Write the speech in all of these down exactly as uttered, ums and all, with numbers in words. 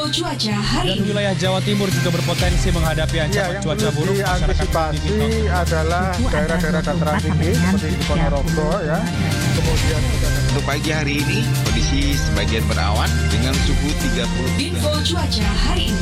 cuaca hari Dan ini. wilayah Jawa Timur juga berpotensi menghadapi Ya, ancaman yang cuaca perlu buruk. Masyarakat diantisipasi diminta adalah daerah-daerah dataran tinggi seperti di Ponorogo ya. Kemudian juga ada Untuk pagi hari ini, kondisi sebagian berawan dengan suhu tiga puluh tiga. Info cuaca hari ini.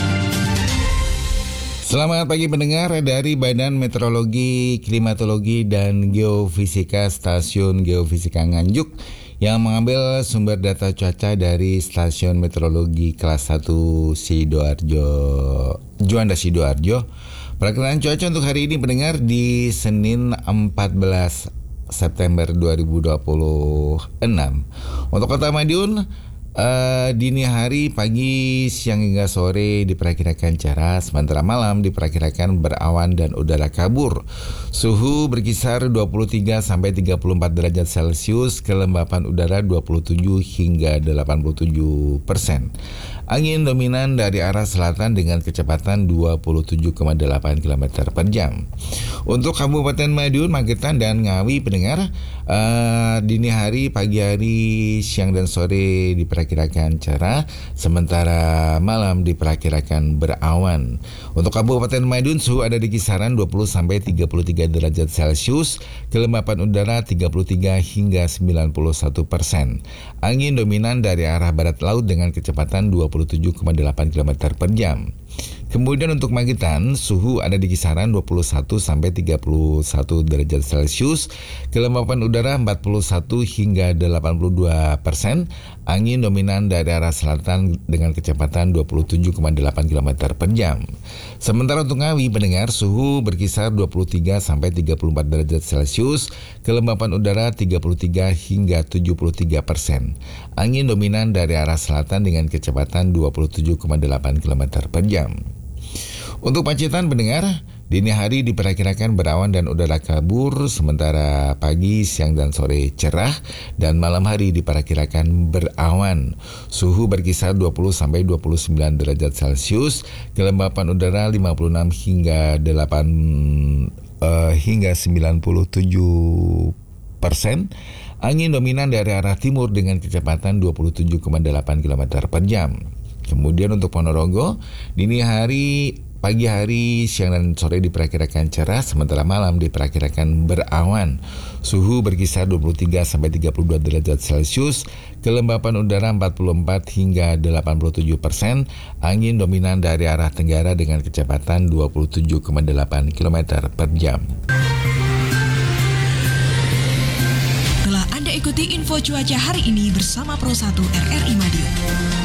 Selamat pagi pendengar dari Badan Meteorologi, Klimatologi, dan Geofisika Stasiun Geofisika Nganjuk yang mengambil sumber data cuaca dari Stasiun Meteorologi Kelas satu Sidoarjo, Juanda Sidoarjo. Perakiraan cuaca untuk hari ini pendengar di Senin empat belas September dua ribu dua puluh enam. Untuk Kota Madiun, Uh, dini hari, pagi, siang hingga sore diperkirakan cerah, sementara malam diperkirakan berawan dan udara kabur. Suhu berkisar dua puluh tiga sampai tiga puluh empat derajat Celcius, kelembapan udara dua puluh tujuh hingga delapan puluh tujuh persen. Angin dominan dari arah selatan dengan kecepatan dua puluh tujuh koma delapan kilometer per jam. Untuk Kabupaten Madiun, Magetan, dan Ngawi pendengar, uh, dini hari, pagi hari, siang dan sore diperkirakan cerah, sementara malam diperkirakan berawan. Untuk Kabupaten Madiun, suhu ada di kisaran dua puluh sampai tiga puluh tiga derajat Celcius, kelembapan udara tiga puluh tiga hingga sembilan puluh satu persen. Angin dominan dari arah barat laut dengan kecepatan dua puluh tujuh koma delapan kilometer per jam. Kemudian untuk Magetan, suhu ada di kisaran dua puluh satu sampai tiga puluh satu derajat Celcius, kelembapan udara empat puluh satu hingga delapan puluh dua persen, angin dominan dari arah selatan dengan kecepatan dua puluh tujuh koma delapan kilometer per jam. Sementara untuk Ngawi pendengar, suhu berkisar dua puluh tiga sampai tiga puluh empat derajat Celcius, kelembapan udara tiga puluh tiga hingga tujuh puluh tiga persen. Angin dominan dari arah selatan dengan kecepatan dua puluh tujuh koma delapan kilometer per jam. Untuk Pacitan pendengar, dini hari diperkirakan berawan dan udara kabur, sementara pagi, siang, dan sore cerah, dan malam hari diperkirakan berawan. Suhu berkisar dua puluh sampai dua puluh sembilan derajat Celcius, kelembapan udara lima puluh enam hingga delapan uh, hingga sembilan puluh tujuh persen. Angin dominan dari arah timur dengan kecepatan dua puluh tujuh koma delapan kilometer per jam. Kemudian untuk Ponorogo, dini hari, pagi hari, siang dan sore diperkirakan cerah, sementara malam diperkirakan berawan. Suhu berkisar dua puluh tiga sampai tiga puluh dua derajat Celcius, kelembapan udara empat puluh empat hingga delapan puluh tujuh persen, angin dominan dari arah tenggara dengan kecepatan dua puluh tujuh koma delapan kilometer per jam. Telah Anda ikuti info cuaca hari ini bersama Pro satu R R I Madiun.